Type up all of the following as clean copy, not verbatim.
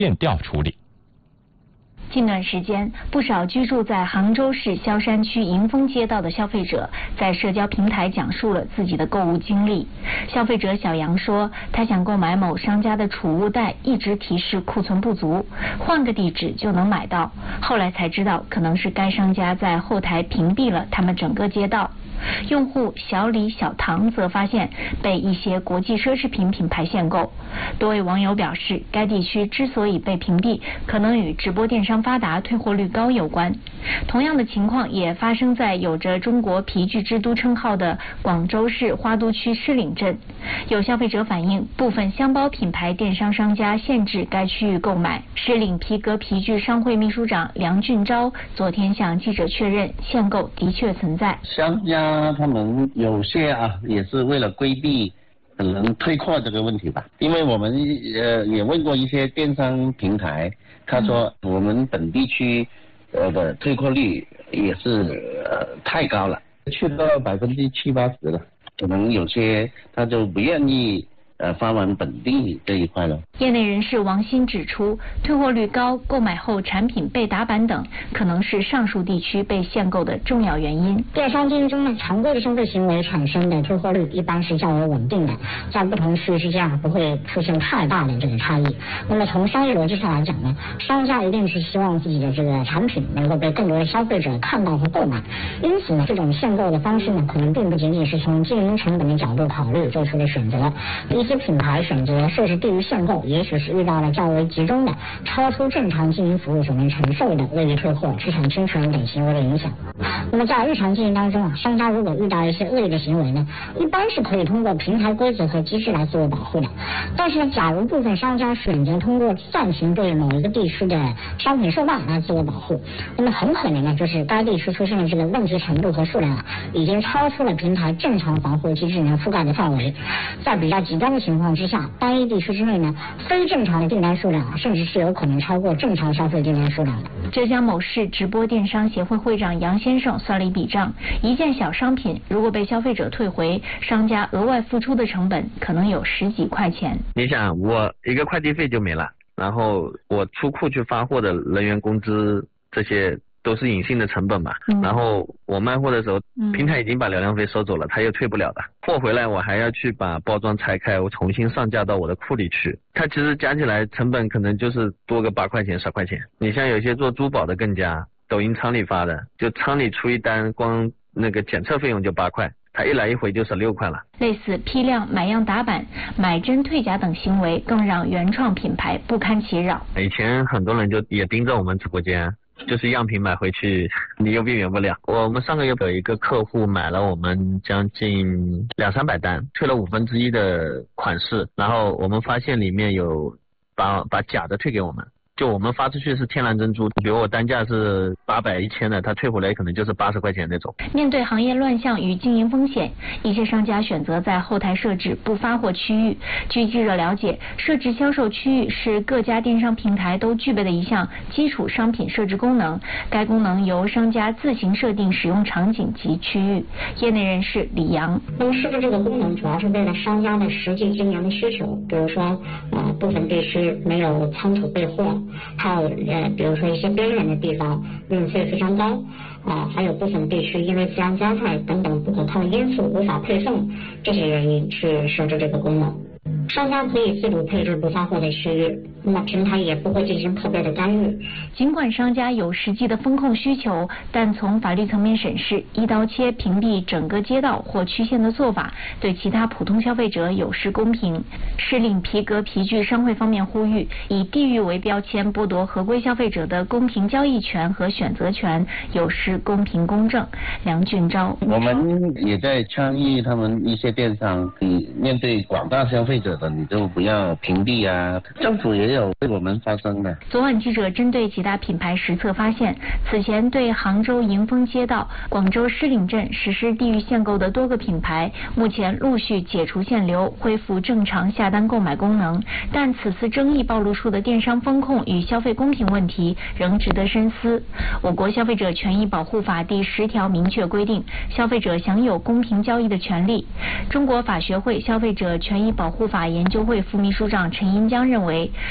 验调处理。 近段时间，不少居住在杭州市萧山区迎丰街道的消费者在社交平台讲述了自己的购物经历。消费者小杨说，他想购买某商家的储物袋，一直提示库存不足，换个地址就能买到。后来才知道，可能是该商家在后台屏蔽了他们整个街道。用户小李、小唐则发现被一些国际奢侈品品牌限购。多位网友表示，该地区之所以被屏蔽，可能与直播电商发达、退货率高有关。同样的情况也发生在有着中国皮具之都称号的广州市花都区狮岭镇。有消费者反映，部分箱包品牌电商商家限制该区域购买。狮岭皮革皮具商会秘书长梁俊钊昨天向记者确认，限购的确存在。 商家他们有些也是为了规避可能退货这个问题吧，因为我们也问过一些电商平台，他说我们本地区的退货率也是太高了，去到70%-80%了，可能有些他就不愿意发往本地这一块了。 业内人士王鑫指出，退货率高、购买后产品被打板等，可能是上述地区被限购的重要原因。 电商经营中呢，常规的消费行为产生的退货率一般是较为稳定的，在不同区域之间不会出现太大的这个差异。那么从商业逻辑上来讲呢，商家一定是希望自己的这个产品能够被更多的消费者看到和购买，因此呢，这种限购的方式呢，可能并不仅仅是从经营成本的角度考虑做出的选择。一些品牌选择设置地域限购，也许是遇到了较为集中的、超出正常经营服务所能承受的恶意退货、资产侵权等行为的影响。那么在日常经营当中商家如果遇到一些恶意的行为呢，一般是可以通过平台规则和机制来自我保护的。但是呢，假如部分商家选择通过暂停对某一个地区的商品售卖来自我保护，那么很可能呢，就是该地区出现的这个问题程度和数量已经超出了平台正常防护机制能覆盖的范围。在比较极端的情况之下，单一地区之内呢，非正常的订单数量甚至是有可能超过正常消费订单数量的。 浙江某市直播电商协会会长杨先生算了一笔账，一件小商品如果被消费者退回，商家额外付出的成本可能有10几块钱。 你想，我一个快递费就没了，然后我出库去发货的人员工资，这些都是隐性的成本嘛。然后我卖货的时候，平台已经把流量费收走了，他又退不了的。货回来我还要去把包装拆开，我重新上架到我的库里去。它其实加起来成本可能就是多个8块钱、10块钱。你像有些做珠宝的更加，抖音仓里发的，就仓里出一单，光那个检测费用就8块。它一来一回就是6块了。 类似批量买样打板、买真退假等行为，更让原创品牌不堪其扰。 以前很多人就也盯着我们直播间，就是样品买回去，你又避免不了。我们上个月有一个客户买了我们将近200-300单，退了1/5的款式，然后我们发现里面有把假的退给我们。就我们发出去是天然珍珠，比如我单价是800、1000的，他退回来可能就是80块钱那种。 面对行业乱象与经营风险，一些商家选择在后台设置不发货区域。据记者了解，设置销售区域是各家电商平台都具备的一项基础商品设置功能，该功能由商家自行设定使用场景及区域。业内人士李阳， 设置这个功能主要是为了商家的实际经营的需求，比如说部分地区没有仓储备货，还有比如说一些边缘的地方运费非常高还有部分地区因为自然灾害等等不可抗因素无法配送，这些原因去设置这个功能。商家可以自主配置不发货的区域，那么平台也不会进行特别的干预。 尽管商家有实际的风控需求，但从法律层面审视，一刀切屏蔽整个街道或区县的做法，对其他普通消费者有失公平。狮岭皮革皮具商会方面呼吁，以地域为标签剥夺合规消费者的公平交易权和选择权，有失公平公正。梁俊钊， 我们也在倡议他们一些电商，你面对广大消费者的，你就不要屏蔽政府也有对我们发声的。 昨晚记者针对几大品牌实测发现，此前对杭州迎丰街道、广州狮岭镇实施地域限购的多个品牌，目前陆续解除限流，恢复正常下单购买功能。但此次争议暴露出的电商风控与消费公平问题仍值得深思。我国消费者权益保护法第10条明确规定，消费者享有公平交易的权利。中国法学会消费者权益保护法研究会副秘书长陈银江认为，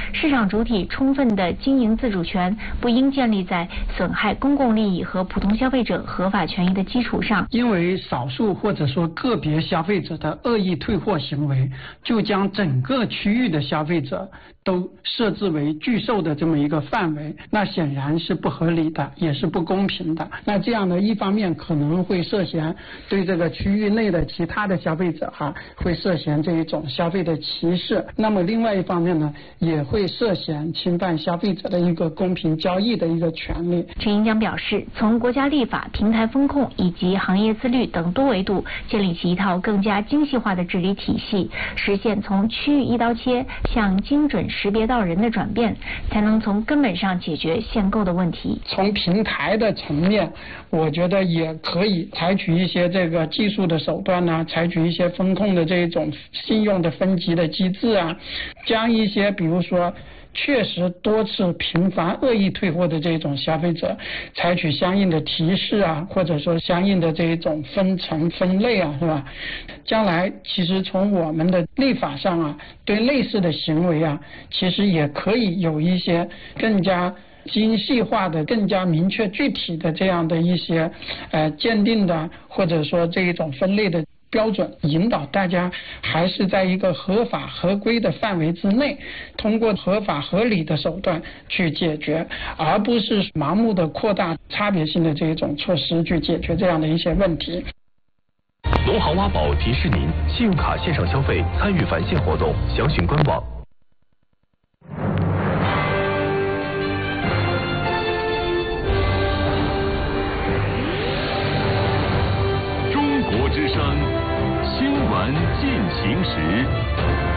市场主体充分的经营自主权不应建立在损害公共利益和普通消费者合法权益的基础上。 因为少数或者说个别消费者的恶意退货行为，就将整个区域的消费者都设置为拒售的这么一个范围，那显然是不合理的，也是不公平的。那这样呢，一方面可能会涉嫌对这个区域内的其他的消费者会涉嫌这一种消费的歧视，那么另外一方面呢，也会涉嫌侵犯消费者的一个公平交易的一个权利。 陈银江表示，从国家立法、平台风控以及行业自律等多维度建立起一套更加精细化的治理体系，实现从区域一刀切向精准识别到人的转变，才能从根本上解决限购的问题。 从平台的层面，我觉得也可以采取一些这个技术的手段呢，采取一些风控的这种信用的分级的机制啊，将一些比如说确实多次频繁恶意退货的这种消费者采取相应的提示啊，或者说相应的这种分层分类啊，是吧？将来其实从我们的立法上啊，对类似的行为啊，其实也可以有一些更加精细化的、更加明确具体的这样的一些鉴定的，或者说这一种分类的标准，引导大家还是在一个合法合规的范围之内，通过合法合理的手段去解决，而不是盲目的扩大差别性的这种措施去解决这样的一些问题。 农行挖宝提示您，信用卡线上消费参与返现活动，详询官网。 中国之声，新闻进行时。